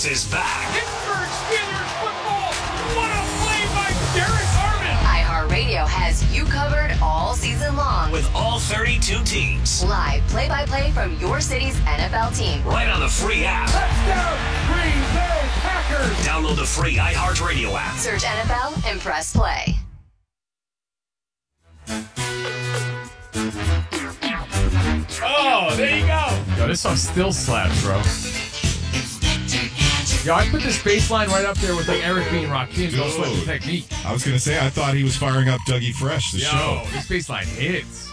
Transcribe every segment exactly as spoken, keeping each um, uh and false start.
Is back. Pittsburgh Steelers football. What a play by Derek Harmon. iHeartRadio has you covered all season long. With all thirty-two teams. Live play-by-play from your city's N F L team. Right on the free app. Touchdown, Green Bay Packers. Download the free iHeartRadio app. Search N F L and press play. Oh, there you go. Yo, this song still slaps, bro. Yo, I put this bass line right up there with like Eric B. and Rakim. Don't sweat the technique. I was going to say, I thought he was firing up Dougie Fresh, the Yo, show. this bass line hits.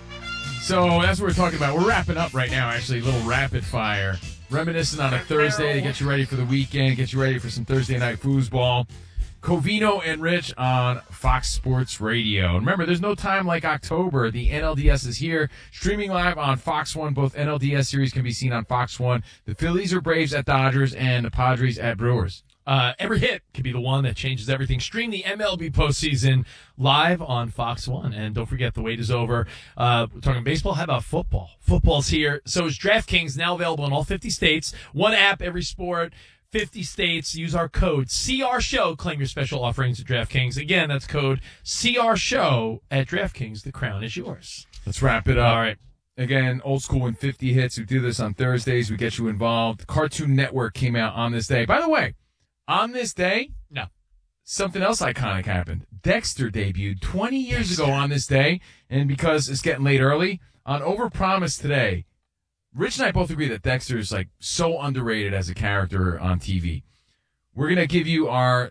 So that's what we're talking about. We're wrapping up right now, actually. A little rapid fire. Reminiscing on a Thursday to get you ready for the weekend, get you ready for some Thursday night foosball. Covino and Rich on Fox Sports Radio. Remember, there's no time like October. The N L D S is here, streaming live on Fox one. Both N L D S series can be seen on Fox one. The Phillies or Braves at Dodgers, and the Padres at Brewers. Uh, every hit could be the one that changes everything. Stream the M L B postseason live on Fox one. And don't forget, the wait is over. Uh, we're talking baseball. How about football? Football's here. So is DraftKings, now available in all fifty states. One app, every sport. fifty states. Use our code C R Show. Claim your special offerings at DraftKings. Again, that's code C R Show at DraftKings. The crown is yours. Let's wrap it up. All right. Again, old school and fifty hits. We do this on Thursdays. We get you involved. Cartoon Network came out on this day. By the way, on this day, No. something else iconic happened. Dexter debuted twenty years ago on this day, and because it's getting late early, on Overpromise today, Rich and I both agree that Dexter is like so underrated as a character on T V. We're going to give you our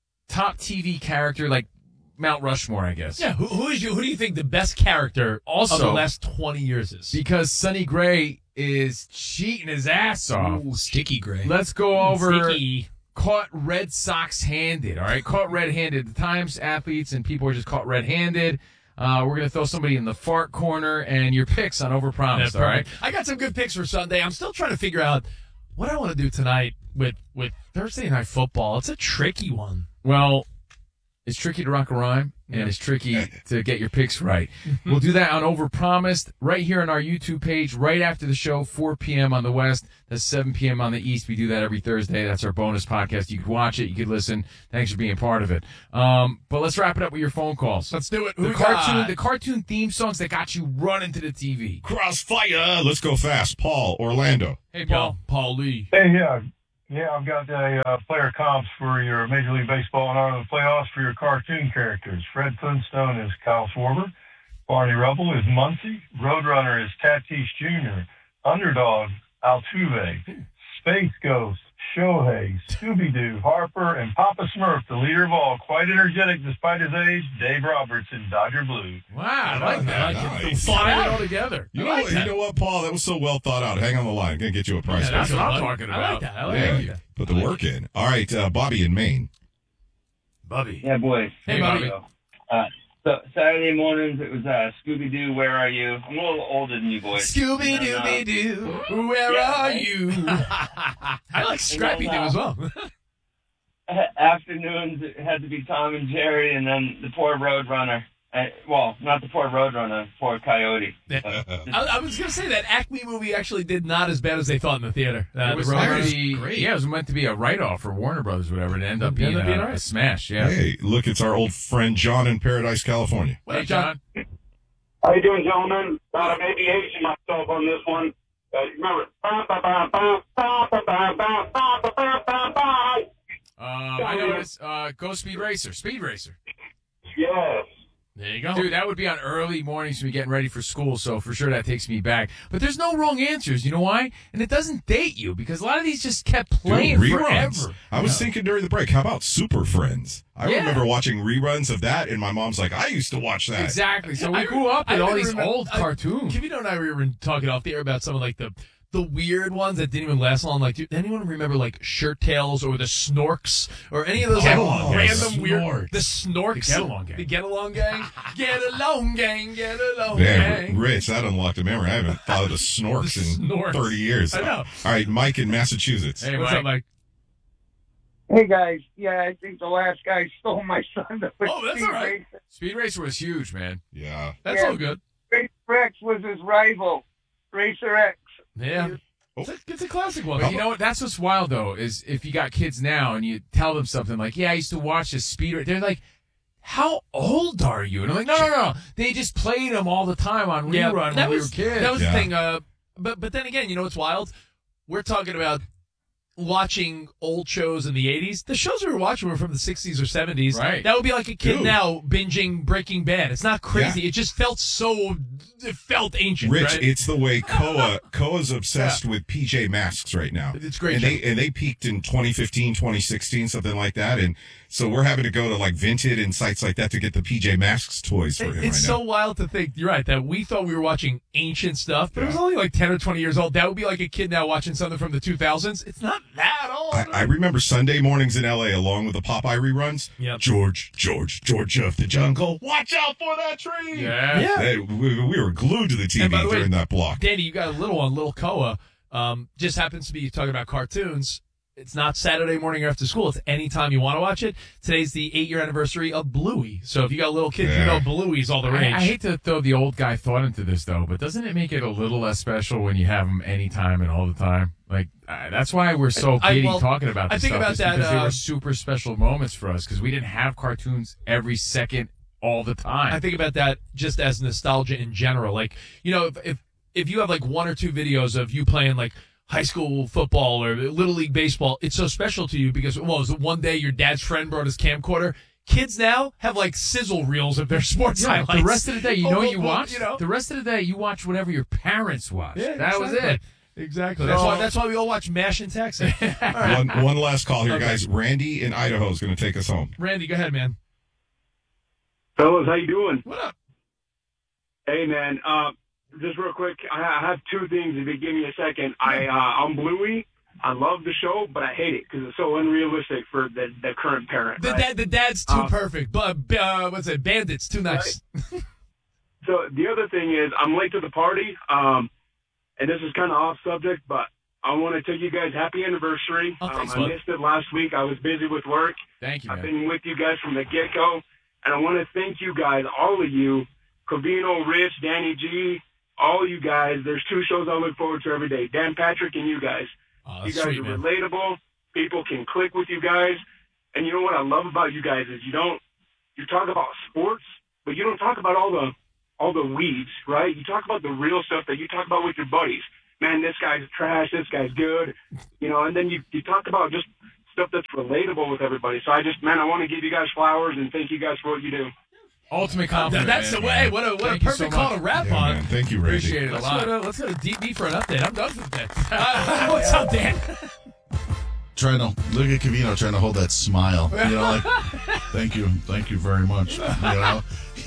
top T V character, like Mount Rushmore, I guess. Yeah, who, who is you? Who do you think the best character Also, of the last twenty years is? Because Sonny Gray is cheating his ass off. Ooh, Sticky Gray. Let's go over Sticky. caught Red Sox handed, all right? Caught red-handed. The Times athletes and people are just caught red-handed. Uh, we're going to throw somebody in the fart corner, and your picks on Overpromise, That's all right? perfect. I got some good picks for Sunday. I'm still trying to figure out what I want to do tonight with, with Thursday Night Football. It's a tricky one. Well, it's tricky to rock a rhyme, and it's tricky to get your picks right. We'll do that on Overpromised right here on our YouTube page right after the show, four p.m. on the West. That's seven p.m. on the East. We do that every Thursday. That's our bonus podcast. You could watch it. You could listen. Thanks for being part of it. Um, but let's wrap it up with your phone calls. Let's do it. Who The we cartoon, got? the cartoon theme songs that got you running to the T V. Crossfire. Let's go fast. Paul, Orlando. Hey, Yo, Paul. Paul Lee. Hey, yeah. Yeah, I've got a uh, player comps for your Major League Baseball and Art of the Playoffs for your cartoon characters. Fred Flintstone is Kyle Schwarber. Barney Rubble is Muncie. Roadrunner is Tatis Junior Underdog, Altuve. Space Ghost, Shohei. Scooby-Doo, Harper, and Papa Smurf, the leader of all. Quite energetic despite his age, Dave Roberts in Dodger Blue. Wow, I like that. I like I it. like it. Thought it all together. You I know, like what, that. you know what, Paul? That was so well thought out. Hang on the line. Going to get you a price. Yeah, that's break. what I'm talking I about. like that. I like Yeah, that. put the work in. All right, uh, Bobby in Maine. Bobby. Yeah, boys. Hey, Bobby. Uh, so Saturday mornings, it was uh, Scooby-Doo, Where Are You? I'm a little older than you boys. Scooby-Dooby-Doo, where Yeah, are right. you? I like Scrappy Doo as well. Afternoons, it had to be Tom and Jerry, and then the poor Roadrunner. Uh, well, not the poor Roadrunner, poor Coyote. But I, I was going to say that Acme movie actually did not as bad as they thought in the theater. Uh, It was the meant Roadrunner's to be, great. yeah, it was meant to be a write-off for Warner Brothers or whatever, and it ended up It being, ended up being a, all right. a smash, yeah. Hey, look, it's our old friend John in Paradise, California. What Hey, up, John? John. How you doing, gentlemen? Thought I may be aging myself on this one. Uh, remember, ba ba ba ba ba ba ba ba ba ba ba ba ba. Um, I know it's uh, Go Speed Racer, Speed Racer. Yes. There you go. Dude, that would be on early mornings when we getting ready for school, so for sure that takes me back. But there's no wrong answers, you know why? And it doesn't date you, because a lot of these just kept playing Dude, reruns. forever. I was Yeah. thinking during the break, how about Super Friends? I Yeah. remember watching reruns of that, and my mom's like, I used to watch that. Exactly. So we I- grew up I with all even these remember- old I- cartoons. Kivito and I we were talking off the air about some of like the the weird ones that didn't even last long. Like, do anyone remember like Shirt Tails or the Snorks or any of those Get like, Along Gang. random weird Snorks. the Snorks, The Get Along Gang. the Get Along Gang, Get Along Gang, Get Along Damn, Gang. Rich, that unlocked a memory. I haven't thought of the Snorks The in Snorks. thirty years. I know. All right, Mike in Massachusetts. Hey, What's Mike. up, Mike? Hey, guys. Yeah, I think the last guy stole my son. Oh, that's all right. Speed Racer was huge, man. Yeah. That's Yeah. all good. Racer X was his rival. Racer X. Yeah. He It's, a, it's a classic one. But you know what? That's what's wild, though, is if you got kids now and you tell them something like, yeah, I used to watch this speed. They're like, how old are you? And I'm like, no, no, no. They just played them all the time on Yeah, rerun that when was, we were kids. That was Yeah. the thing. Uh, but but then again, you know what's wild? We're talking about watching old shows in the eighties. The shows we were watching were from the sixties or seventies. Right. That would be like a kid Dude. now binging Breaking Bad. It's not crazy. Yeah. It just felt so. It felt ancient. Rich, right? it's the way Koa Koa's obsessed with P J Masks right now. It's great and show. they and they peaked in twenty fifteen, twenty sixteen, something like that. And so we're having to go to like Vinted and sites like that to get the P J Masks toys for It- him it's right so now. wild to think. You're right that we thought we were watching ancient stuff, but it was Yeah. only like ten or twenty years old. That would be like a kid now watching something from the two thousands. It's not that old. I, I remember Sunday mornings in L A along with the Popeye reruns. Yep. George, George, George of the Jungle. Watch out for that tree. Yeah. Yeah. Hey, we, we were glued to the T V And by the way, during that block. Danny, you got a little one, little Koa. Um, just happens to be talking about cartoons. It's not Saturday morning or after school. It's anytime you want to watch it. Today's the eight-year anniversary of Bluey. So if you got little kids, Yeah. you know Bluey's all the rage. I, I hate to throw the old guy thought into this, though, but doesn't it make it a little less special when you have them anytime and all the time? Like, uh, that's why we're so I- giddy well, talking about I this think stuff, about is that, because they uh, were super special moments for us because we didn't have cartoons every second all the time. I think about that just as nostalgia in general. Like, you know, if, if if you have like one or two videos of you playing like high school football or little league baseball, it's so special to you because, well, it was one day your dad's friend brought his camcorder. Kids now have like sizzle reels of their sports Yeah, highlights. the rest of the day, you Oh, know well, what you well, watch? You know? The rest of the day, you watch whatever your parents watched. Yeah, that was exactly. it. Exactly. So- That's why. That's why we all watch MASH in Texas. All right. One, one last call here, Okay. guys. Randy in Idaho is going to take us home. Randy, go ahead, man. Fellas, how you doing? What up? Hey, man. Uh, just real quick, I I have two things. If you give me a second, I uh, I'm Bluey. I love the show, but I hate it because it's so unrealistic for the the current parent. The right? dad, the dad's too Uh, perfect. But uh, what's it? Bandits too nice. So the other thing is, I'm late to the party, um, and this is kind of off subject, but I want to tell you guys happy anniversary. Oh, thanks, um, I bud. missed it last week. I was busy with work. Thank you, I've man. been with you guys from the get-go, and I want to thank you guys, all of you, Covino, Rich, Danny G, all you guys. There's two shows I look forward to every day, Dan Patrick and you guys. Oh, You that's guys sweet, are man. relatable. People can click with you guys. And you know what I love about you guys is you don't, you talk about sports, but you don't talk about all the, all the weeds, right? You talk about the real stuff that you talk about with your buddies. Man, this guy's trash. This guy's good. You know, and then you, you talk about just stuff that's relatable with everybody. So I just, man, I want to give you guys flowers and thank you guys for what you do. Ultimate compliment. That's the man. way. What a what Thank a you so perfect call much. to wrap Yeah, on. man. Thank you, Randy. Appreciate it a Let's lot. go to let's go to Deep D for an update. I'm done for the day. Uh, what's up, Dan? Trying to look at Covino, trying to hold that smile. You know, like, thank you, thank you very much. You know,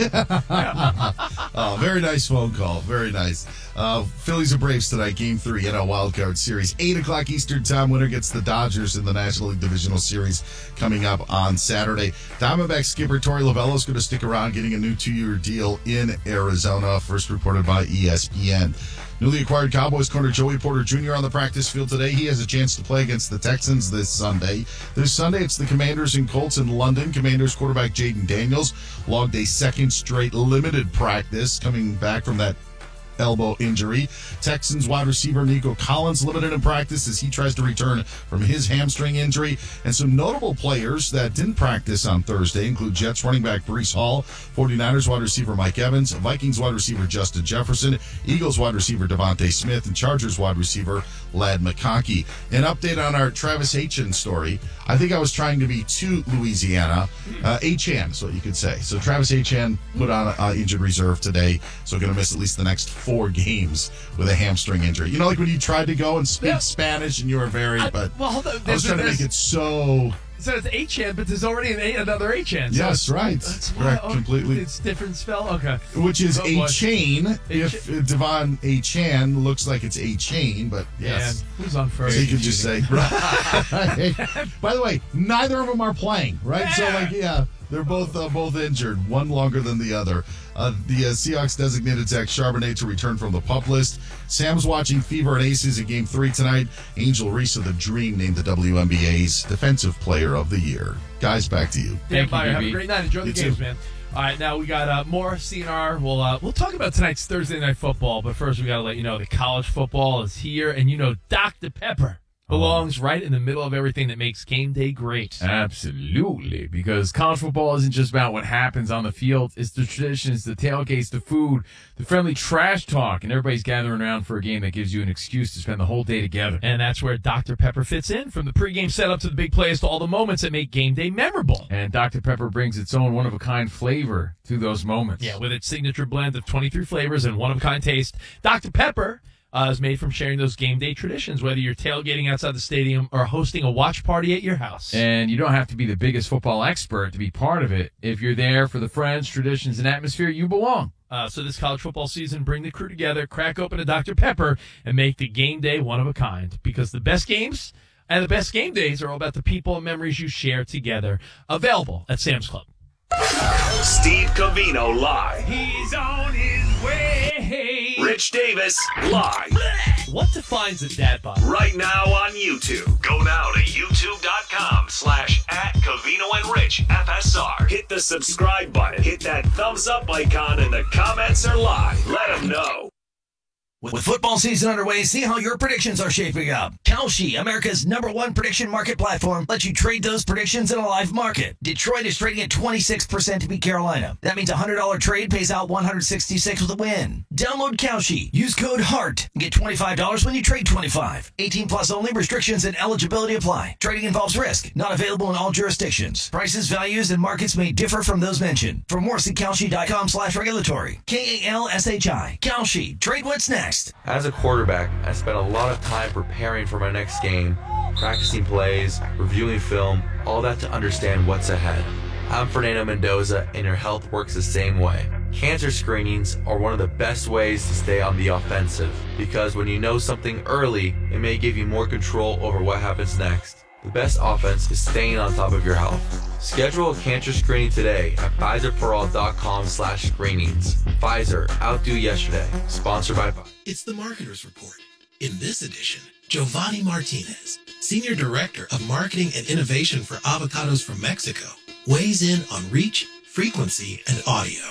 oh, very nice phone call, very nice. Uh, Phillies and Braves tonight, Game Three in a wild card series, eight o'clock Eastern Time. Winner gets the Dodgers in the National League Divisional Series coming up on Saturday. Diamondback skipper Torey Lovullo is going to stick around, getting a new two-year deal in Arizona. First reported by E S P N. Newly acquired Cowboys corner Joey Porter Junior on the practice field today. He has a chance to play against the Texans this Sunday. This Sunday, it's the Commanders and Colts in London. Commanders quarterback Jaden Daniels logged a second straight limited practice coming back from that elbow injury. Texans wide receiver Nico Collins limited in practice as he tries to return from his hamstring injury. And some notable players that didn't practice on Thursday include Jets running back Breece Hall, 49ers wide receiver Mike Evans, Vikings wide receiver Justin Jefferson, Eagles wide receiver Devontae Smith, and Chargers wide receiver Lad McConkey. An update on our Travis Etienne story. I think I was trying to be too Louisiana. Uh, Etienne, so you could say. So Travis Etienne put on uh, injured reserve today, so going to miss at least the next four games with a hamstring injury. You know, like when you tried to go and speak Yeah. Spanish and you were very, I- but well, hold on. I was There's- trying to there's- make it so. So it's eight chan, but there's already an eight, another eight chan. So Yes, right. That's Correct, why- oh, completely. It's different spell. Okay. Which is Oh, a boy. chain. A If uh, Devon A. Chan looks like it's a chain, but yes. Man, who's on first? So you could just say, right. By the way, neither of them are playing, right? So, like, yeah, they're both uh, both injured, one longer than the other. Uh, the uh, Seahawks designated Zach Charbonnet to return from the PUP list. Sam's watching Fever and Aces in Game three tonight. Angel Reese of the Dream named the W N B A's Defensive Player of the Year. Guys, back to you. Dan Thank you, Byer, have a B B. great night. Enjoy the You games, too. man. All right, now we got uh, more C N R. We'll uh, we'll talk about tonight's Thursday Night Football, but first we got to let you know that college football is here, and you know Doctor Pepper belongs right in the middle of everything that makes game day great. Absolutely, because college football isn't just about what happens on the field. It's the traditions, the tailgates, the food, the friendly trash talk, and everybody's gathering around for a game that gives you an excuse to spend the whole day together. And that's where Doctor Pepper fits in, from the pregame setup to the big plays to all the moments that make game day memorable. And Doctor Pepper brings its own one-of-a-kind flavor to those moments. Yeah, with its signature blend of twenty-three flavors and one-of-a-kind taste, Doctor Pepper Uh, is made from sharing those game day traditions, whether you're tailgating outside the stadium or hosting a watch party at your house. And you don't have to be the biggest football expert to be part of it. If you're there for the friends, traditions, and atmosphere, you belong. Uh, so this college football season, bring the crew together, crack open a Doctor Pepper, and make the game day one of a kind. Because the best games and the best game days are all about the people and memories you share together. Available at Sam's Club. Steve Covino live. He's on his way. Rich Davis live. What defines a dad bod? Right now on YouTube. Go now to youtube.com slash at Covino and Rich F S R. Hit the subscribe button. Hit that thumbs up icon, and the comments are live. Let them know. With football season underway, see how your predictions are shaping up. Kalshi, America's number one prediction market platform, lets you trade those predictions in a live market. Detroit is trading at twenty-six percent to beat Carolina. That means a one hundred dollars trade pays out one hundred sixty-six with a win. Download Kalshi. Use code HEART and get twenty-five dollars when you trade twenty-five dollars. eighteen plus only. Restrictions and eligibility apply. Trading involves risk. Not available in all jurisdictions. Prices, values, and markets may differ from those mentioned. For more, see Kalshi.com slash regulatory. K A L S H I. Kalshi. Trade what's next. As a quarterback, I spent a lot of time preparing for my next game, practicing plays, reviewing film, all that to understand what's ahead. I'm Fernando Mendoza, and your health works the same way. Cancer screenings are one of the best ways to stay on the offensive, because when you know something early, it may give you more control over what happens next. The best offense is staying on top of your health. Schedule a cancer screening today at Pfizer For All dot com slash screenings. Pfizer, outdo yesterday. Sponsored by Pfizer. It's the Marketer's Report. In this edition, Giovanni Martinez, Senior Director of Marketing and Innovation for Avocados from Mexico, weighs in on reach, frequency, and audio.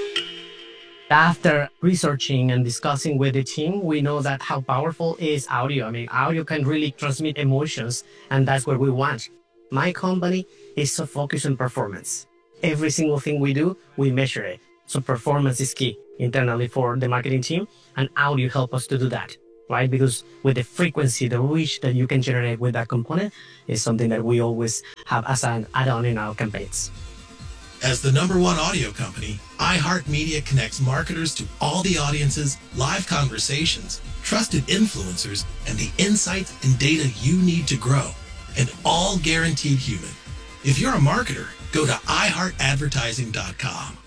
After researching and discussing with the team, we know that how powerful is audio. I mean, audio can really transmit emotions, and that's what we want. My company is so focused on performance. Every single thing we do, we measure it. So performance is key internally for the marketing team, and audio help us to do that, right? Because with the frequency, the reach that you can generate with that component is something that we always have as an add-on in our campaigns. As the number one audio company, iHeartMedia connects marketers to all the audiences, live conversations, trusted influencers, and the insights and data you need to grow, and all guaranteed human. If you're a marketer, go to i heart advertising dot com.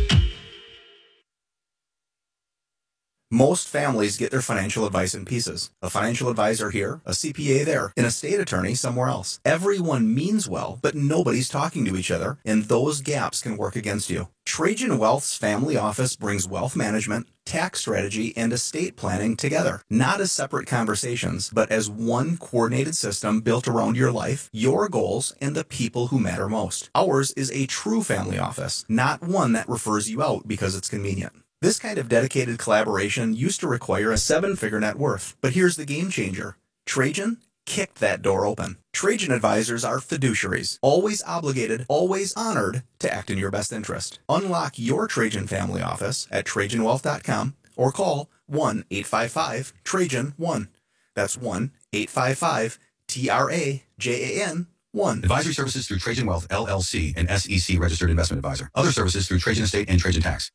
Most families get their financial advice in pieces. A financial advisor here, a C P A there, and a state attorney somewhere else. Everyone means well, but nobody's talking to each other, and those gaps can work against you. Trajan Wealth's family office brings wealth management, tax strategy, and estate planning together, not as separate conversations, but as one coordinated system built around your life, your goals, and the people who matter most. Ours is a true family office, not one that refers you out because it's convenient. This kind of dedicated collaboration used to require a seven-figure net worth, but here's the game changer. Trajan kicked that door open. Trajan advisors are fiduciaries, always obligated, always honored to act in your best interest. Unlock your Trajan family office at Trajan Wealth dot com or call one eight five five Trajan one. That's one eight five five T R A J A N one. Advisory services through Trajan Wealth, L L C, an S E C registered investment advisor. Other services through Trajan Estate and Trajan Tax.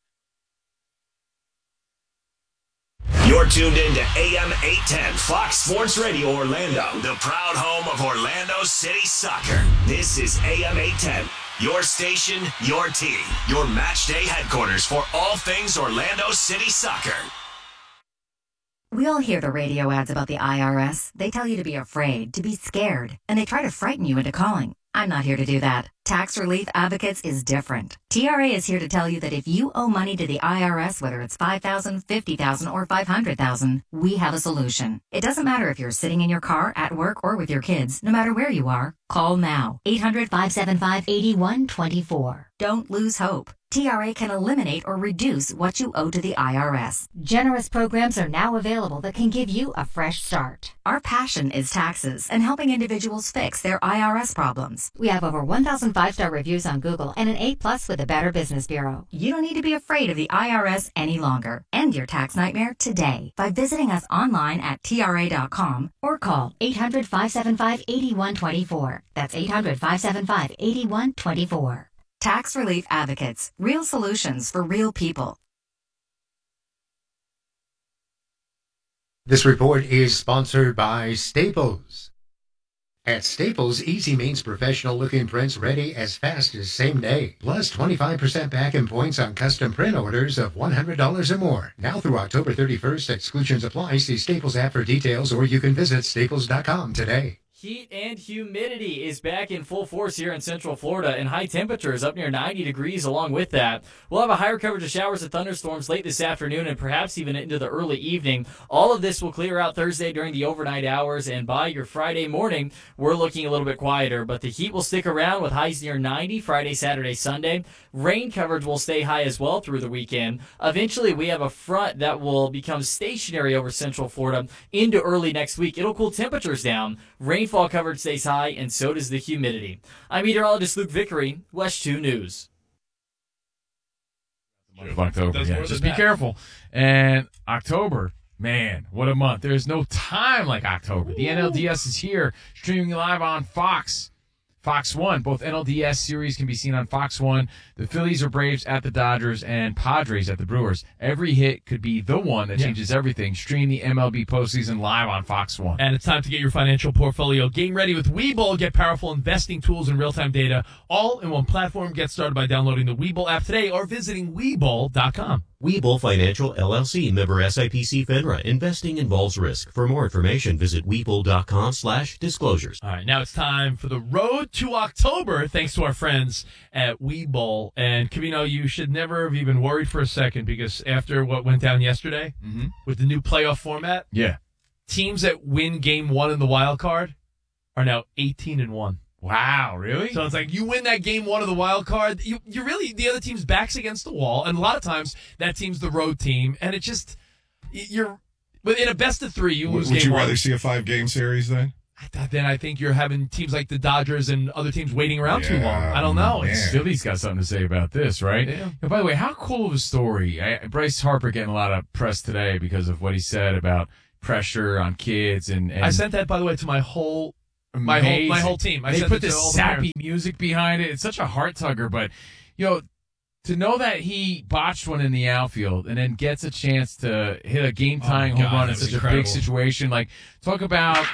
You're tuned in to A M eight ten Fox Sports Radio Orlando, the proud home of Orlando City Soccer. This is A M eight ten, your station, your team, your match day headquarters for all things Orlando City Soccer. We all hear the radio ads about the I R S. They tell you to be afraid, to be scared, and they try to frighten you into calling. I'm not here to do that. Tax Relief Advocates is different. T R A is here to tell you that if you owe money to the I R S, whether it's five thousand dollars, fifty thousand dollars, or five hundred thousand dollars, we have a solution. It doesn't matter if you're sitting in your car, at work, or with your kids. No matter where you are, call now. eight hundred, five seven five, eight one two four. Don't lose hope. T R A can eliminate or reduce what you owe to the I R S. Generous programs are now available that can give you a fresh start. Our passion is taxes and helping individuals fix their I R S problems. We have over one thousand five-star reviews on Google and an A plus with the Better Business Bureau. You don't need to be afraid of the I R S any longer. End your tax nightmare today by visiting us online at T R A dot com or call eight hundred, five seven five, eight one two four. That's eight hundred, five seven five, eight one two four. Tax Relief Advocates. Real solutions for real people. This report is sponsored by Staples. At Staples, easy means professional-looking prints ready as fast as same day. Plus twenty-five percent back in points on custom print orders of one hundred dollars or more. Now through October thirty-first, exclusions apply. See Staples app for details, or you can visit staples dot com today. Heat and humidity is back in full force here in Central Florida, and high temperatures up near ninety degrees along with that. We'll have a higher coverage of showers and thunderstorms late this afternoon and perhaps even into the early evening. All of this will clear out Thursday during the overnight hours, and by your Friday morning, we're looking a little bit quieter. But the heat will stick around with highs near ninety Friday, Saturday, Sunday. Rain coverage will stay high as well through the weekend. Eventually, we have a front that will become stationary over Central Florida into early next week. It'll cool temperatures down. Rainfall coverage stays high, and so does the humidity. I'm meteorologist Luke Vickery, West two News. Month of October, Does yeah. more Just than be that. careful. And October, man, what a month. There's no time like October. The N L D S is here, streaming live on Fox. Fox one. Both N L D S series can be seen on Fox one. The Phillies or Braves at the Dodgers and Padres at the Brewers. Every hit could be the one that Yeah. changes everything. Stream the M L B postseason live on Fox one. And it's time to get your financial portfolio game ready with Webull. Get powerful investing tools and real-time data all in one platform. Get started by downloading the Webull app today or visiting Webull dot com. Webull Financial, L L C, member S I P C FINRA. Investing involves risk. For more information, visit Webull dot com slash disclosures. All right, now it's time for the road to October, thanks to our friends at Webull. And, Cavino, you should never have even worried for a second, because after what went down yesterday mm-hmm. with the new playoff format, yeah, teams that win game one in the wild card are now eighteen and one. Wow, really? So it's like you win that game one of the wild card, you you really, the other team's back's against the wall, and a lot of times that team's the road team, and it just, you're, but in a best of three, you lose Would game you one. rather see a five-game series then? Then I think you're having teams like the Dodgers and other teams waiting around too long. I don't know. It's, Philly's got something to say about this, right? Yeah. And by the way, how cool of a story. I, Bryce Harper getting a lot of press today because of what he said about pressure on kids. And, and I sent that, by the way, to my whole my whole amazing. my whole team. I they sent put it to this all the sappy parents. music behind it. It's such a heart tugger, but you know, to know that he botched one in the outfield and then gets a chance to hit a game tying Oh my home God, run that in was such a incredible. big situation, like talk about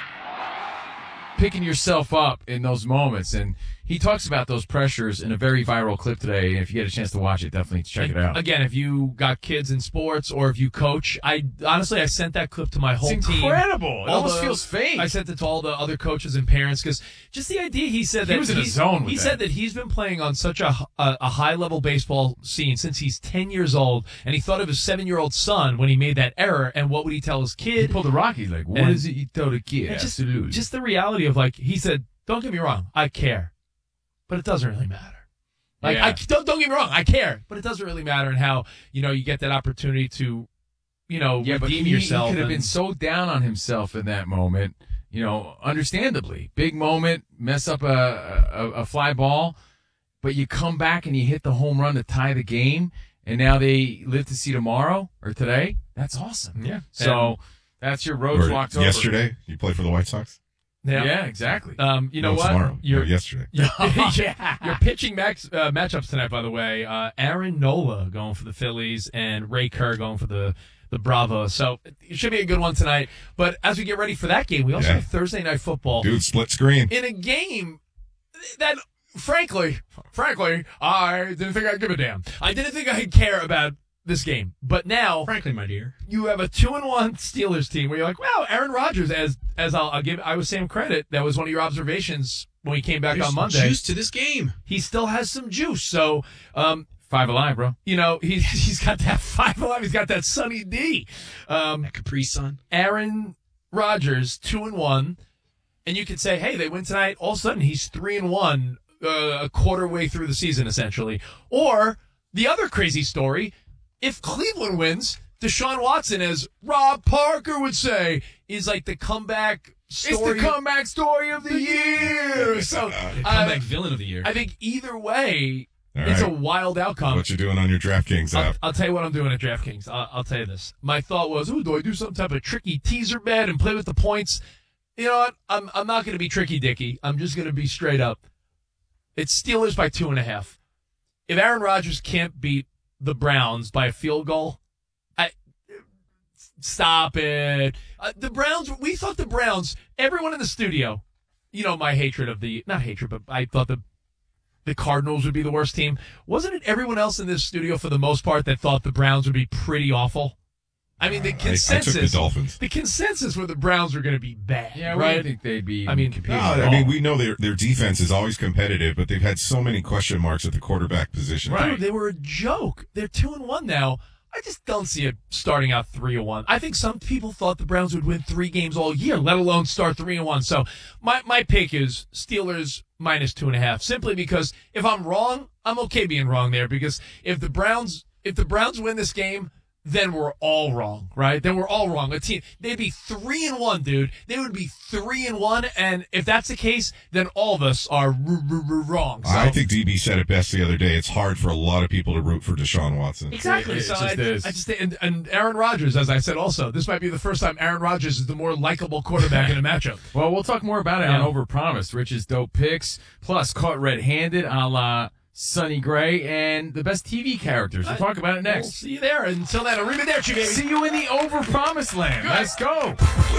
picking yourself up in those moments. And he talks about those pressures in a very viral clip today. And if you get a chance to watch it, definitely check it out. Again, if you got kids in sports or if you coach, I honestly I sent that clip to my whole It's team. incredible. It All almost the- feels fake. I sent it to all the other coaches and parents because just the idea he said He that was in a he's- zone with He that. said that he's been playing on such a, a a high level baseball scene since he's ten years old, and he thought of his seven year old son when he made that error. And what would he tell his kid? He pulled the Rocky, like, what And- is it you tell the kid? and just, Absolutely. just the reality of like he said, don't get me wrong, I care, but it doesn't really matter. Like Yeah. I don't don't get me wrong, I care, but it doesn't really matter. And how you know you get that opportunity to, you know, Yeah, but redeem he, yourself. he could have and- been so down on himself in that moment, you know, understandably. Big moment, mess up a, a, a fly ball, but you come back and you hit the home run to tie the game, and now they live to see tomorrow or today. That's awesome. Yeah. So And- that's your road Or to October. yesterday, you played for the White Sox? Yeah. Yeah, exactly. Um, you know No, what? tomorrow. Your, No, yesterday. Your, yeah. your pitching max, uh, matchups tonight, by the way. Uh, Aaron Nola going for the Phillies and Ray Kerr going for the the Bravos. So it should be a good one tonight. But as we get ready for that game, we also Yeah. have Thursday Night Football. Dude, split screen. In a game that, frankly, frankly, I didn't think I'd give a damn. I didn't think I'd care about this game. But now, frankly, my dear, you have a two and one Steelers team where you're like, wow, Aaron Rodgers, as as I'll, I'll give, I was Sam credit. That was one of your observations when he came back There's on Monday. juice to this game. He still has some juice. So, um, Five alive, bro. You know, he's he's got that five alive. He's got that Sunny D. Um, that Capri Sun. Aaron Rodgers, two and one, and you could say, hey, they win tonight. All of a sudden, he's three and one, uh, a quarter way through the season, essentially. Or the other crazy story: if Cleveland wins, Deshaun Watson, as Rob Parker would say, is like the comeback story. It's the comeback story of the year. So, The uh, comeback villain of the year. I think either way. All It's right. a wild outcome. What you doing on your DraftKings I'll, app? I'll tell you what I'm doing at DraftKings. I'll, I'll tell you this. My thought was, ooh, do I do some type of tricky teaser bet and play with the points? You know what? I'm I'm not going to be tricky dicky. I'm just going to be straight up. It's Steelers by two and a half. If Aaron Rodgers can't beat the Browns by a field goal, I stop it. Uh, the Browns. We thought the Browns. Everyone in the studio. You know my hatred of the not hatred, but I thought the. The Cardinals would be the worst team. Wasn't it everyone else in this studio, for the most part, that thought the Browns would be pretty awful? I mean, the consensus. I, I took the Dolphins. The consensus were the Browns were going to be bad. Yeah, right? I think they'd be. I mean, No, I mean, we know their their defense is always competitive, but they've had so many question marks at the quarterback position. Dude, they were a joke. They're two and one now. I just don't see it starting out three and one. I think some people thought the Browns would win three games all year, let alone start three and one. So my my pick is Steelers minus two and a half, simply because if I'm wrong, I'm okay being wrong there. Because if the Browns if the Browns win this game, then we're all wrong, right? Then we're all wrong. A team, they'd be three and one, dude. They would be three and one, and if that's the case, then all of us are r- r- r- wrong. So, I think D B said it best the other day. It's hard for a lot of people to root for Deshaun Watson. exactly. It So just I, is. I just and, and Aaron Rodgers, as I said, also this might be the first time Aaron Rodgers is the more likable quarterback in a matchup. Well, we'll talk more about it Yeah. on Overpromise. Rich's dope picks, plus caught red-handed a la Sonny Gray, and the best T V characters. We'll talk about it We'll next. see you there. Until then, arrivederci, baby. See you in the Overpromise land. Let's go.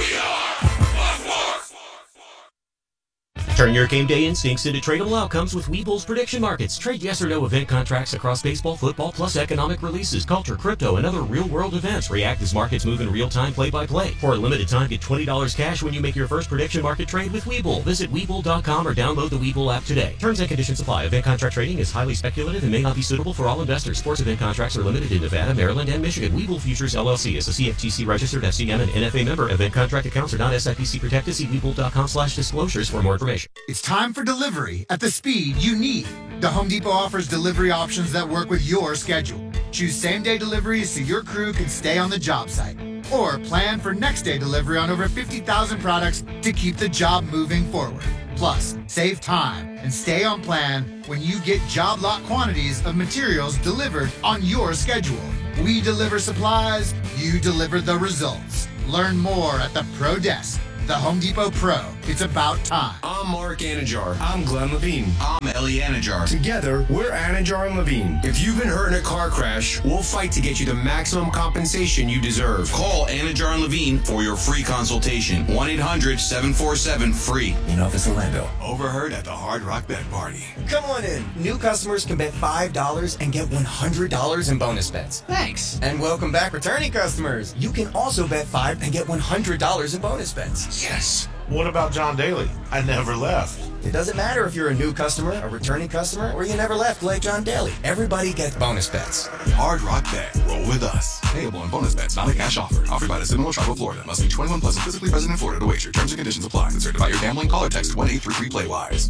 Turn your game day instincts into tradable outcomes with Webull's prediction markets. Trade yes or no event contracts across baseball, football, plus economic releases, culture, crypto, and other real-world events. React as markets move in real time, play-by-play. For a limited time, get twenty dollars cash when you make your first prediction market trade with Webull. Visit Webull dot com or download the Webull app today. Terms and conditions apply. Event contract trading is highly speculative and may not be suitable for all investors. Sports event contracts are limited in Nevada, Maryland, and Michigan. Webull Futures, L L C is a C F T C registered F C M and N F A member. Event contract accounts are not S I P C protected. See Webull dot com slash disclosures for more information. It's time for delivery at the speed you need. The Home Depot offers delivery options that work with your schedule. Choose same-day deliveries so your crew can stay on the job site. Or plan for next-day delivery on over fifty thousand products to keep the job moving forward. Plus, save time and stay on plan when you get job lot quantities of materials delivered on your schedule. We deliver supplies, you deliver the results. Learn more at the Pro Desk. The Home Depot Pro. It's about time. I'm Mark Anajar. I'm Glenn Levine. I'm Ellie Anajar. Together, we're Anajar and Levine. If you've been hurt in a car crash, we'll fight to get you the maximum compensation you deserve. Call Anajar and Levine for your free consultation. one eight hundred seven four seven free. In office Orlando. Overheard at the Hard Rock Bet Party. Come on in. New customers can bet five dollars and get one hundred dollars in bonus bets. Thanks. And welcome back, returning customers. You can also bet five and get one hundred dollars in bonus bets. Yes. What about John Daly? I never left. It doesn't matter if you're a new customer, a returning customer, or you never left like John Daly. Everybody gets bonus bets. Hard Rock Bet. Roll with us. Payable on bonus bets, not a cash offer. Offered by the Seminole Tribe of Florida. Must be twenty-one plus and physically present in Florida to wager. Terms and conditions apply. Concerned about your gambling? Call or text one eight three three play wise.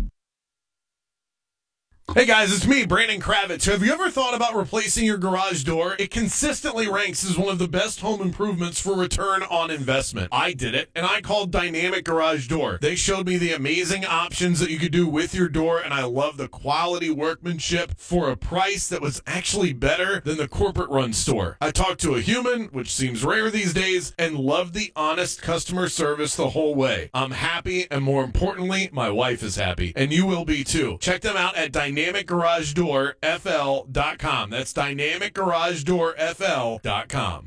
Hey guys, it's me, Brandon Kravitz. Have you ever thought about replacing your garage door? It consistently ranks as one of the best home improvements for return on investment. I did it, and I called Dynamic Garage Door. They showed me the amazing options that you could do with your door, and I love the quality workmanship for a price that was actually better than the corporate-run store. I talked to a human, which seems rare these days, and loved the honest customer service the whole way. I'm happy, and more importantly, my wife is happy, and you will be too. Check them out at Dynamic Dynamic Garage Door F L dot com. That's Dynamic Garage Door F L dot com.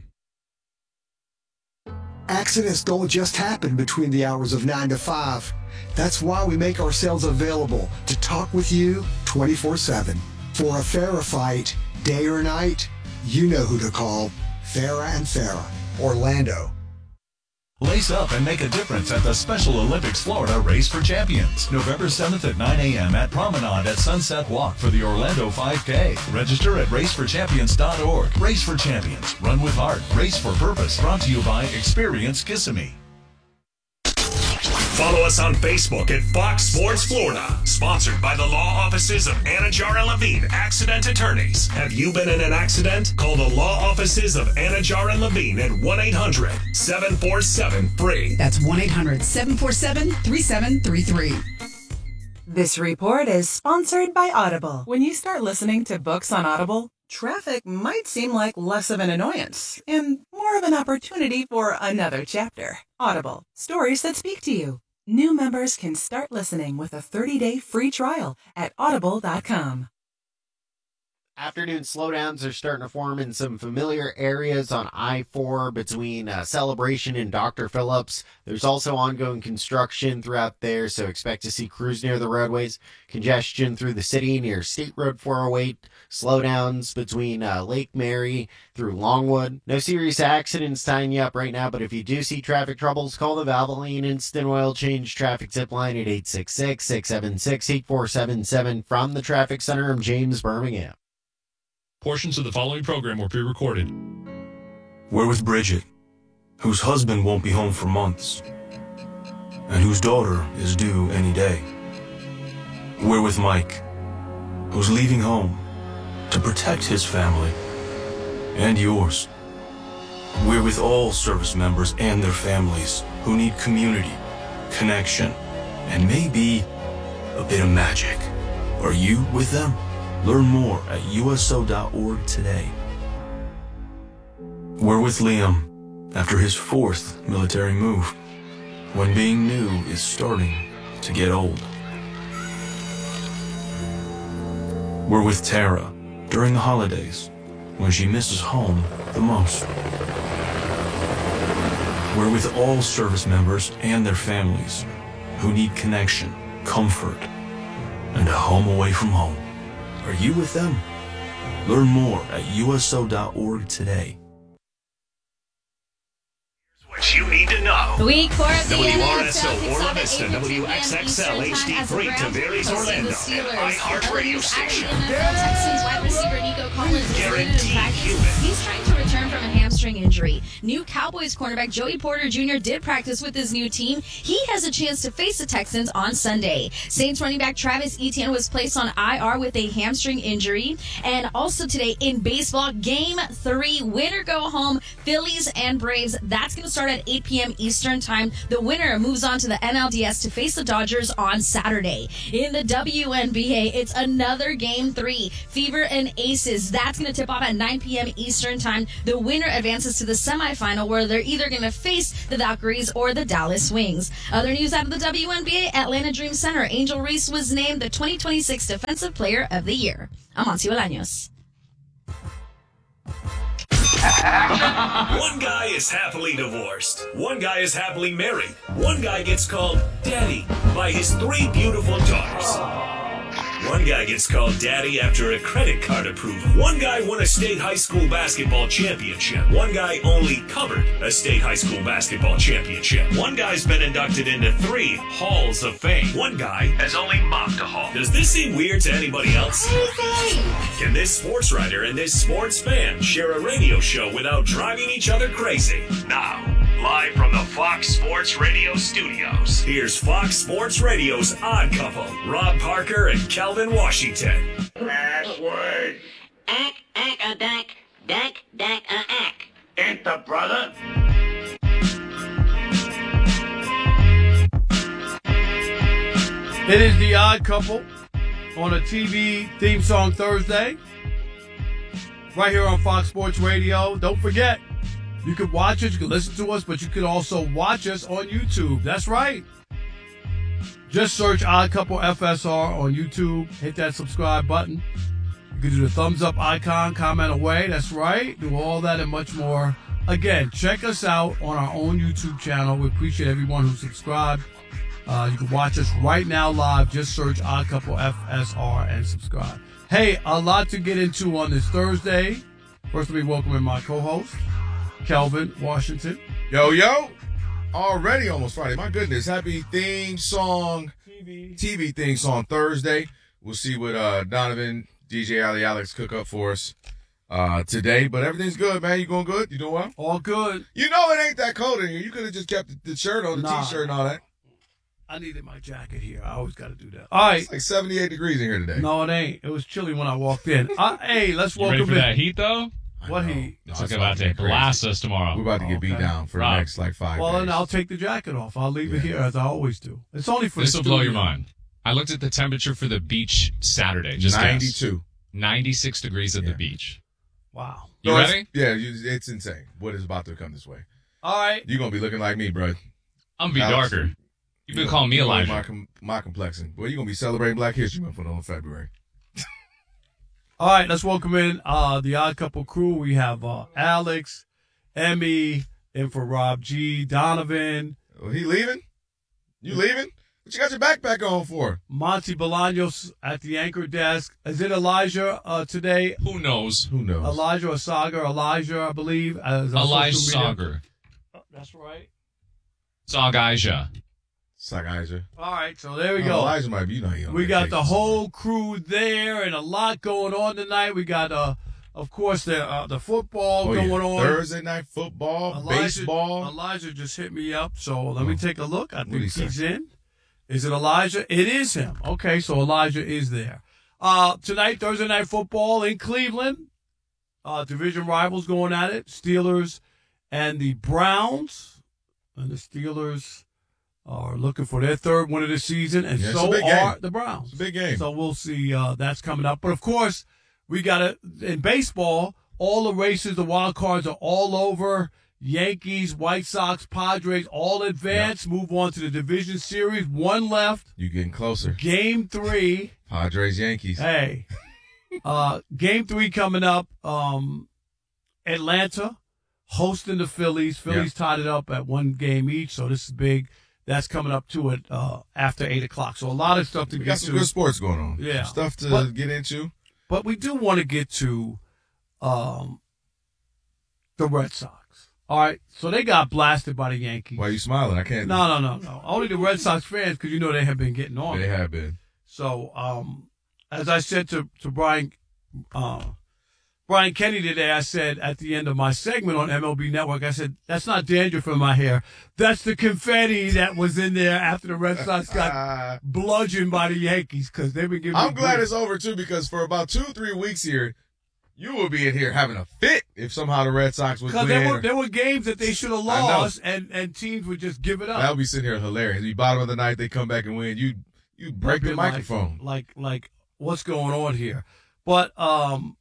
Accidents don't just happen between the hours of nine to five. That's why we make ourselves available to talk with you twenty-four seven. For a Farah fight, day or night, you know who to call. Farah and Farah, Orlando. Lace up and make a difference at the Special Olympics Florida Race for Champions, November seventh at nine a.m. at Promenade at Sunset Walk for the Orlando five K. Register at race for champions dot org. Race for Champions. Run with heart. Race for purpose. Brought to you by Experience Kissimmee. Follow us on Facebook at Fox Sports Florida. Sponsored by the law offices of Anajar and Levine, accident attorneys. Have you been in an accident? Call the law offices of Anajar and Levine at one eight hundred seven four seven free. That's one eight hundred seven four seven three seven three three. This report is sponsored by Audible. When you start listening to books on Audible, traffic might seem like less of an annoyance and more of an opportunity for another chapter. Audible, stories that speak to you. New members can start listening with a thirty-day free trial at audible dot com. Afternoon slowdowns are starting to form in some familiar areas on I four between uh, Celebration and Doctor Phillips. There's also ongoing construction throughout there, so expect to see crews near the roadways. Congestion through the city near State Road four oh eight. Slowdowns between uh, Lake Mary through Longwood. No serious accidents tying you up right now, but if you do see traffic troubles, call the Valvoline Instant Oil Change Traffic Tip Line at eight six six, six seven six, eight four seven seven. From the Traffic Center, I'm James Birmingham. Portions of the following program were pre-recorded. We're with Bridget, whose husband won't be home for months, and whose daughter is due any day. We're with Mike, who's leaving home to protect his family and yours. We're with all service members and their families who need community, connection, and maybe a bit of magic. Are you with them? Learn more at U S O dot org today. We're with Liam after his fourth military move, when being new is starting to get old. We're with Tara during the holidays, when she misses home the most. We're with all service members and their families who need connection, comfort, and a home away from home. Are you with them? Learn more at U S O dot org today. What you need to know. Week four of the W R N S F L O, kicks Orla off at Vista, eight fifteen W X X L, Eastern H time D as the three, Browns Tavares, hosting Orlando, the and Steelers. iHeart Radio Station. The Texans wide receiver Nico Collins is limited in Guaranteed practice. human. He's trying to return from a hamstring injury. New Cowboys cornerback Joey Porter Junior did practice with his new team. He has a chance to face the Texans on Sunday. Saints running back Travis Etienne was placed on I R with a hamstring injury. And also today in baseball, game three, winner go home, Phillies and Braves. That's going to start at eight p.m. Eastern time. The winner moves on to the N L D S to face the Dodgers on Saturday. In the W N B A, it's another game three, Fever and Aces. That's going to tip off at nine p.m. Eastern time. The winner advances to the semifinal, where they're either going to face the Valkyries or the Dallas Wings. Other news out of the W N B A, Atlanta Dream Center, Angel Reese was named the twenty twenty-six Defensive Player of the Year. I'm Amancio Bolaños. One guy is happily divorced. One guy is happily married. One guy gets called Daddy by his three beautiful daughters. One guy gets called Daddy after a credit card approval. One guy won a state high school basketball championship. One guy only covered a state high school basketball championship. One guy's been inducted into three Halls of Fame. One guy has only mopped a hall. Does this seem weird to anybody else? Can this sports writer and this sports fan share a radio show without driving each other crazy? Now, live from the Fox Sports Radio studios, here's Fox Sports Radio's Odd Couple, Rob Parker and Calvin Washington. Last word. Ack, ack, a dack, dack, dack, a ack. Enter, brother. It is the Odd Couple on a T V theme song Thursday, right here on Fox Sports Radio. Don't forget, you can watch us, you can listen to us, but you can also watch us on YouTube. That's right. Just search Odd Couple F S R on YouTube. Hit that subscribe button. You can do the thumbs up icon, comment away. That's right. Do all that and much more. Again, check us out on our own YouTube channel. We appreciate everyone who subscribed. Uh, you can watch us right now live. Just search Odd Couple F S R and subscribe. Hey, a lot to get into on this Already almost Friday. My goodness. Happy theme song, T V, T V theme song Thursday. We'll see what uh, Donovan, D J Ali Alex cook up for us uh, today. But everything's good, man. You going good? You doing well? All good. You know it ain't that cold in here. You could have just kept the, the shirt on, the Nah. T-shirt and all that. I needed my jacket here. I always got to do that. All right. It's like seventy-eight degrees in here today. No, it ain't. It was chilly when I walked in. Uh, hey, let's You welcome ready for in. that heat, though? What heat? It's like about to blast us tomorrow. We're about to get beat Okay. down for Rob. the next like five Well, days. then I'll take the jacket off. I'll leave it here as I always do. It's only for This the will blow your studio. mind. I looked at the temperature for the beach Saturday. Just guess. ninety-two. ninety-six degrees at the beach. Wow. You No, it's- ready? Yeah, you- it's insane. What is about to come this way? All right. You're going to be looking like me, bro. I'm going to be Alex, darker. You've been you calling me know, Elijah. My, com- my complexion. Well, you're going to be celebrating Black History Month on February. All right, let's welcome in uh, the Odd Couple crew. We have uh, Alex, Emmy, in for Rob G, Donovan. Oh, he leaving? You leaving? What you got your backpack on for? Monty Bolaños at the anchor desk. Is it Elijah uh, today? Who knows? Who knows? Elijah or Sagar? Elijah, I believe. As on Elijah social media. Sagar. Oh, that's right. Sagaja. Sagaja. All right, so there we Oh, go. Elijah might be, you know, he on We got the vacation whole crew there and a lot going on tonight. We got, uh, of course, the uh, the football Oh, yeah. going on. Thursday night football, Elijah, baseball. Elijah just hit me up, so let me Oh. take a look. I What'd think he say? he's in. Is it Elijah? It is him. Okay, so Elijah is there. Uh, tonight, Thursday night football in Cleveland. Uh, division rivals going at it. Steelers and the Browns. And the Steelers are looking for their third win of the season, and Yeah, it's a so big are game. the Browns. It's a big game. So we'll see. Uh, that's coming up. But of course, we got to in baseball. All the races, the wild cards are all over. Yankees, White Sox, Padres, all advanced. Move on to the division series. One left. You getting closer. Game three. Padres, Yankees. Hey, uh, game three coming up. Um, Atlanta hosting the Phillies. Phillies tied it up at one game each, so this is big. That's coming up to it uh, after eight o'clock. So a lot of stuff to We get got to. some good sports going on. Yeah. Some stuff to But- get into. But we do want to get to um, the Red Sox. All right, so they got blasted by the Yankees. Why are you smiling? I can't. No, no, no, no. Only the Red Sox fans, because you know they have been getting on. They have been. So, um, as I said to to Brian, uh, Brian Kenny today, I said at the end of my segment on M L B Network, I said that's not dandruff in my hair. That's the confetti that was in there after the Red Sox got bludgeoned by the Yankees because they've been giving. I'm me glad grief. it's over too, because for about two, three weeks here, you will be in here having a fit if somehow the Red Sox would Because win. there were or- there were games that they should have I know. lost, and, and teams would just give it up. That would be sitting here hilarious. You bottom of the night, they come back and win. You you break the Been like- microphone. Like, like what's going on here? But um,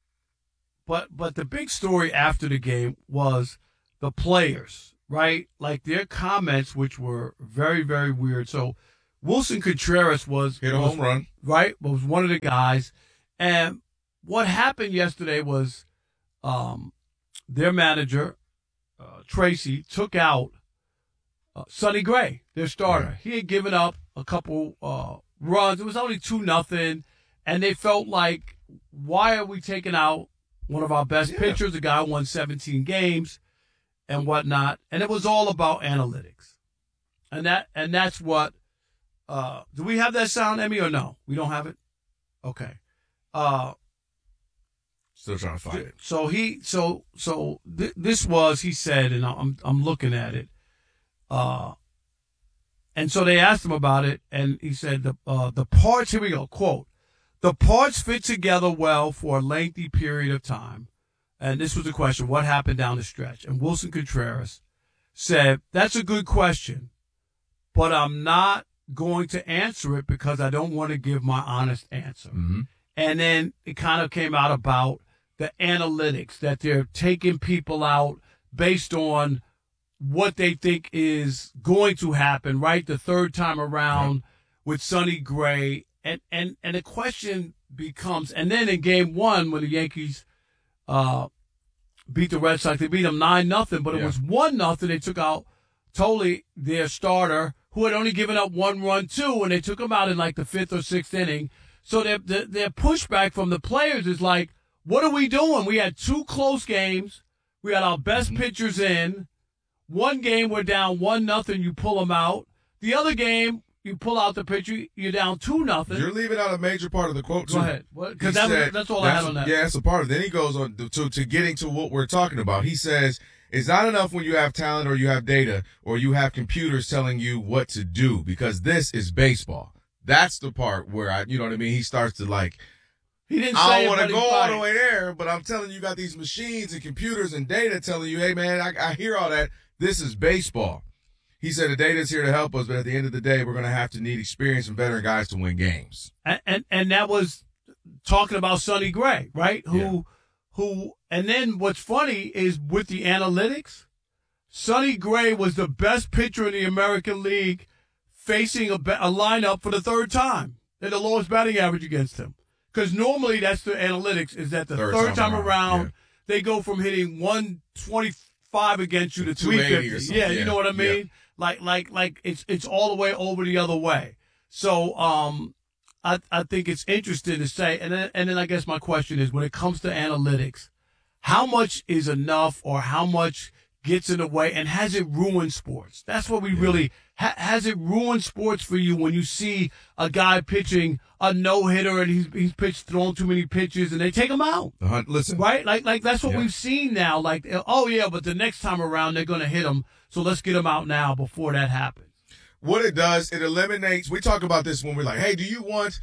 but but the big story after the game was the players, right? Like their comments, which were very very weird. So Wilson Contreras was Hit a was- home run. right? Was one of the guys, and what happened yesterday was um, their manager uh, Tracy took out uh, Sonny Gray, their starter. He had given up a couple uh, runs. It was only two nothing, and they felt like, why are we taking out one of our best Yeah. pitchers? The guy who won seventeen games and whatnot, and it was all about analytics, and that and that's what. Uh, do we have that sound, Emmy, or no? We don't have it. Okay. Uh, Still trying to find it. so he, so so th- this was, he said, and I'm I'm looking at it. Uh, and so they asked him about it, and he said the uh, the parts. Here we go. Quote: the parts fit together well for a lengthy period of time. And this was the question: what happened down the stretch? And Wilson Contreras said, "That's a good question, but I'm not going to answer it because I don't want to give my honest answer." Mm-hmm. And then it kind of came out about the analytics, that they're taking people out based on what they think is going to happen, right? The third time around right. with Sonny Gray. And, and, and the question becomes, and then in game one, when the Yankees uh, beat the Red Sox, they beat them nine nothing, but it Yeah. was one nothing. They took out Toley, their starter, who had only given up one run, too, and they took him out in like the fifth or sixth inning. So their, their, their pushback from the players is like, what are we doing? We had two close games. We had our best Mm-hmm. pitchers in. One game we're down one nothing, you pull them out. The other game, you pull out the pitcher, you're down two nothing. You're leaving out a major part of the quote, too. Go ahead. Because that, said, that's all I had on that. Yeah, that's a part of it. Then he goes on to, to getting to what we're talking about. He says, it's not enough when you have talent or you have data or you have computers telling you what to do, because this is baseball. That's the part where, I, you know what I mean? He starts to like, he didn't I say don't want to it, go but he all the fight. way there, but I'm telling you, you got these machines and computers and data telling you, hey, man, I, I hear all that. This is baseball. He said the data is here to help us, but at the end of the day, we're going to have to need experience and veteran guys to win games. And and, and that was talking about Sonny Gray, right? Who, Yeah. who, and then what's funny is with the analytics, Sonny Gray was the best pitcher in the American League facing a, a lineup for the third time. They're the lowest batting average against him. Because normally that's the analytics, is that the third, Third time, time around, around, yeah. they go from hitting one twenty-five against you to two eighty three or fifty. something, Yeah, you yeah, know what I mean? yeah. Like, like, like it's it's all the way over the other way. So, um, I I think it's interesting to say, and then and then I guess my question is, when it comes to analytics, how much is enough, or how much gets in the way, and has it ruined sports? That's what we really ha, has it ruined sports for you when you see a guy pitching a no hitter and he's he's pitched thrown too many pitches and they take him out. The hunt, listen, Right? Like, like that's what Yeah. we've seen now. Like, oh yeah, but the next time around they're going to hit him, so let's get him out now before that happens. What it does, it eliminates. We talk about this when we're like, hey, do you want,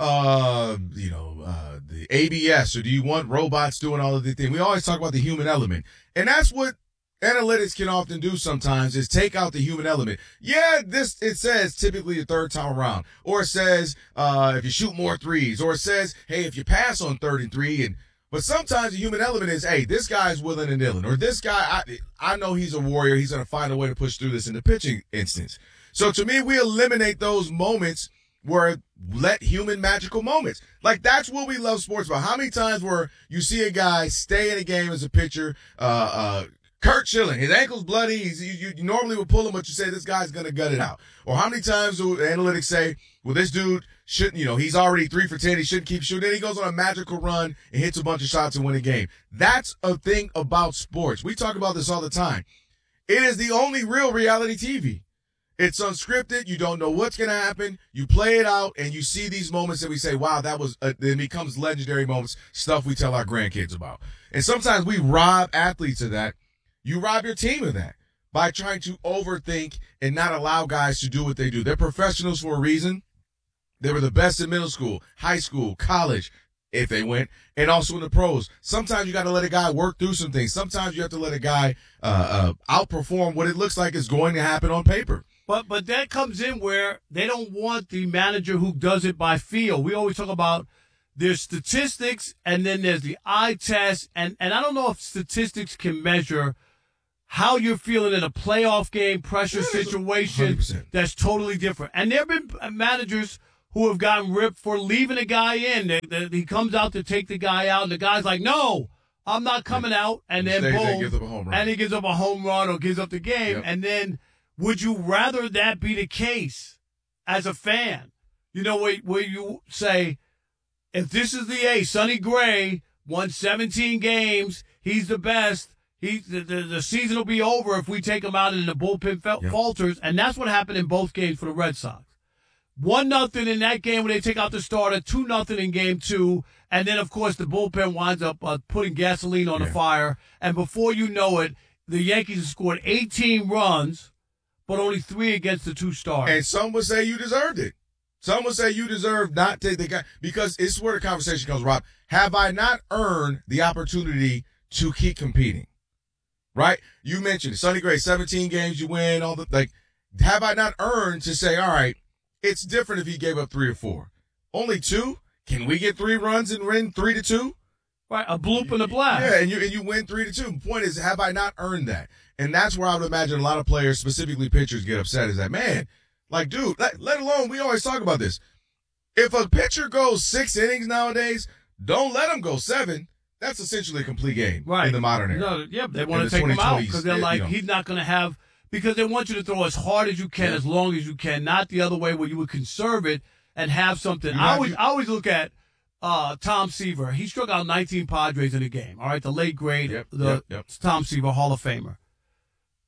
uh, you know, uh, the A B S, or do you want robots doing all of the things? We always talk about the human element, and that's what analytics can often do sometimes, is take out the human element. Yeah, this, it says typically the third time around, or it says, uh, if you shoot more threes, or it says, hey, if you pass on third and three, and, but sometimes the human element is, hey, this guy's willing and dealing, or this guy, I, I know he's a warrior. He's going to find a way to push through this in the pitching instance. So to me, we eliminate those moments where let human magical moments. Like, that's what we love sports about. How many times where you see a guy stay in a game as a pitcher, uh, uh, Kurt Schilling, his ankle's bloody. He's, you, you normally would pull him, but you say this guy's going to gut it out. Or how many times do analytics say, well, this dude shouldn't, you know, he's already three for ten. He shouldn't keep shooting. Then he goes on a magical run and hits a bunch of shots and win a game. That's a thing about sports. We talk about this all the time. It is the only real reality T V. It's unscripted. You don't know what's going to happen. You play it out, and you see these moments that we say, wow, that was, uh, it becomes legendary moments, stuff we tell our grandkids about. And sometimes we rob athletes of that. You rob your team of that by trying to overthink and not allow guys to do what they do. They're professionals for a reason. They were the best in middle school, high school, college, if they went, and also in the pros. Sometimes you got to let a guy work through some things. Sometimes you have to let a guy uh, uh, outperform what it looks like is going to happen on paper. But but that comes in where they don't want the manager who does it by feel. We always talk about there's statistics, and then there's the eye test, and, and I don't know if statistics can measure how you're feeling in a playoff game, pressure situation. one hundred percent. That's totally different. And there have been managers who have gotten ripped for leaving a guy in. They, they, he comes out to take the guy out, and the guy's like, no, I'm not coming out. And then Stays there, boom, gives up a home run. and he gives up a home run or gives up the game. Yep. And then would you rather that be the case as a fan? You know, where, where you say, if this is the ace, Sonny Gray won seventeen games, he's the best. He, the, the, the season will be over if we take him out and the bullpen fel- Yep. falters. And that's what happened in both games for the Red Sox. One nothing in that game when they take out the starter, two nothing in game two, and then of course the bullpen winds up uh, putting gasoline on Yeah. the fire. And before you know it, the Yankees have scored eighteen runs, but only three against the two starters. And some would say you deserved it. Some would say you deserve not to take the guy, because it's where the conversation comes, Rob. Have I not earned the opportunity to keep competing? Right? You mentioned Sonny Gray, seventeen games you win, all the, like, have I not earned to say, all right, it's different if he gave up three or four. Only two? Can we get three runs and win three to two? Right, a bloop and a blast. Yeah, and you and you win three to two. The point is, have I not earned that? And that's where I would imagine a lot of players, specifically pitchers, get upset. Is that, man, like, dude, let, let alone, we always talk about this. If a pitcher goes six innings nowadays, don't let him go seven. That's essentially a complete game Right. in the modern era. No, yeah, they In want the to take him out twenty twenties, because they're you like, know. he's not going to have, because they want you to throw as hard as you can, Yeah. as long as you can, not the other way where you would conserve it and have something. You I have- always, you- I always look at uh, Tom Seaver. He struck out nineteen Padres in a game. All right, the late great Yep, the yep, yep. Tom Seaver, Hall of Famer.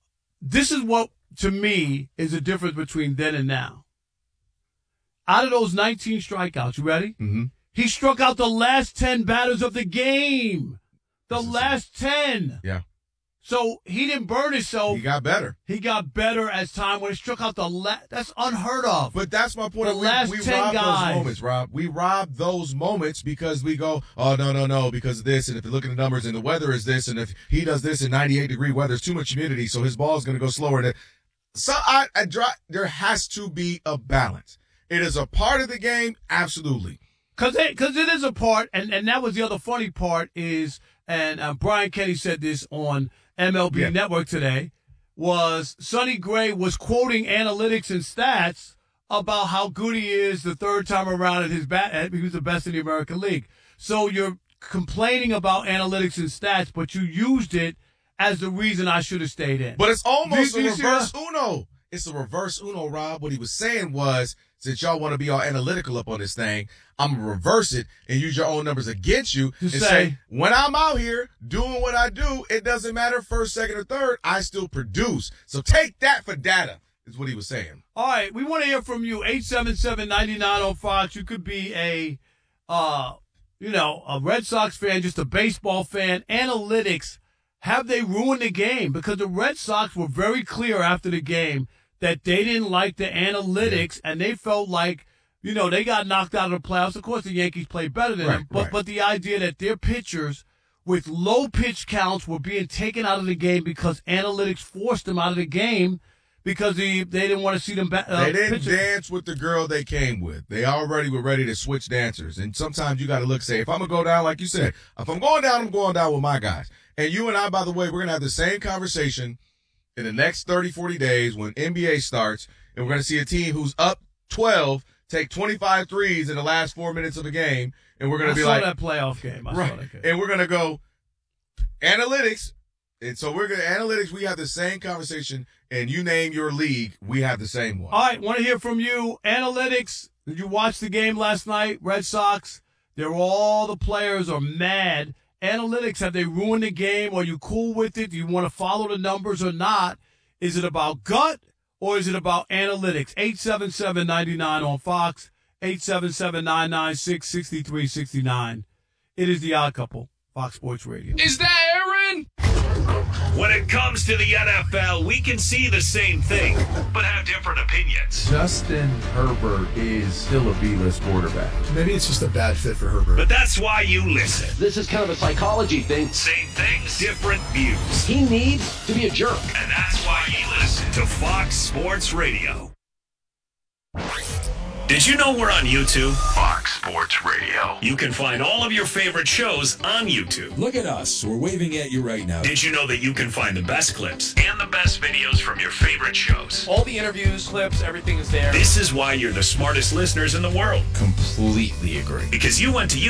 this is what, to me, is the difference between then and now. Out of those nineteen strikeouts, you ready? Mm-hmm. He struck out the last ten batters of the game. The last ten. Yeah. So he didn't burn himself. He got better. He got better as time when he struck out the last. That's unheard of. But that's my point. The we, last we ten rob guys. those moments, Rob. We rob those moments because we go, oh, no, no, no, because of this. And if you look at the numbers and the weather is this, and if he does this in ninety-eight degree weather, it's too much humidity, so his ball is going to go slower. And so I, I dry, there has to be a balance. It is a part of the game, absolutely. Because it, cause it is a part, and, and that was the other funny part is, and uh, Brian Kenny said this on M L B Yeah. Network today, was Sonny Gray was quoting analytics and stats about how good he is the third time around at his bat. He was the best in the American League. So you're complaining about analytics and stats, but you used it as the reason I should have stayed in. But it's almost Do a you- do you see reverse that? Uno. It's a reverse Uno, Rob. What he was saying was, since y'all want to be all analytical up on this thing, I'm going to reverse it and use your own numbers against you and say- say, when I'm out here doing what I do, it doesn't matter first, second, or third, I still produce. So take that for data, is what he was saying. All right, we want to hear from you. eight seven seven, nine nine on Fox. You could be a, uh, you know, a Red Sox fan, just a baseball fan. Analytics, have they ruined the game? Because the Red Sox were very clear after the game that they didn't like the analytics, and they felt like, you know, they got knocked out of the playoffs. Of course, the Yankees played better than Right, them, but right. but the idea that their pitchers with low pitch counts were being taken out of the game because analytics forced them out of the game because they, they didn't want to see them back. Uh, They didn't pitching. dance with the girl they came with. They already were ready to switch dancers. And sometimes you got to look, say, if I'm going to go down, like you said, if I'm going down, I'm going down with my guys. And you and I, by the way, we're going to have the same conversation in the next thirty, forty days when N B A starts, and we're going to see a team who's up twelve take twenty-five threes in the last four minutes of a game, and we're going I to be saw like, that playoff game. I saw right, that game. and we're going to go analytics. And so we're going to analytics. We have the same conversation, and you name your league, we have the same one. All right, want to hear from you. Analytics, did you watch the game last night? Red Sox, they're all the players are mad. Analytics, have they ruined the game? Are you cool with it? Do you want to follow the numbers or not? Is it about gut or is it about analytics? eight seven seven, nine nine on Fox, eight seven seven, nine nine six, six three six nine. It is The Odd Couple, Fox Sports Radio. Is that Aaron? When it comes to the N F L, we can see the same thing, but have different opinions. Justin Herbert is still a B-list quarterback. Maybe it's just a bad fit for Herbert. But that's why you listen. This is kind of a psychology thing. Same things, different views. He needs to be a jerk. And that's why you listen to Fox Sports Radio. Did you know we're on YouTube? Fox Sports Radio. You can find all of your favorite shows on YouTube. Look at us. We're waving at you right now. Did you know that you can find the best clips and the best videos from your favorite shows? All the interviews, clips, everything is there. This is why you're the smartest listeners in the world. Completely agree. Because you went to